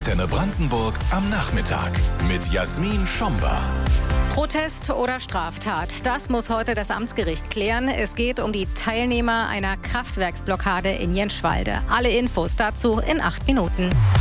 Antenne Brandenburg am Nachmittag mit Jasmin Schomba. Protest oder Straftat? Das muss heute das Amtsgericht klären. Es geht um die Teilnehmer einer Kraftwerksblockade in Jenschwalde. Alle Infos dazu in 8 Minuten.